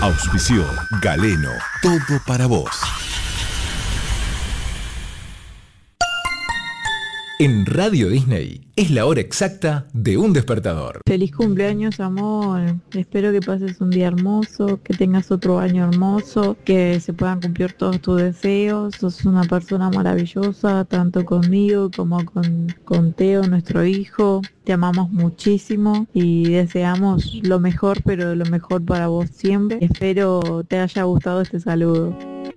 Auspició Galeno, todo para vos. En Radio Disney es la hora exacta de un despertador. Feliz cumpleaños, amor. Espero que pases un día hermoso, que tengas otro año hermoso, que se puedan cumplir todos tus deseos. Sos una persona maravillosa, tanto conmigo como con Teo, nuestro hijo. Te amamos muchísimo y deseamos lo mejor, pero lo mejor para vos siempre. Espero te haya gustado este saludo.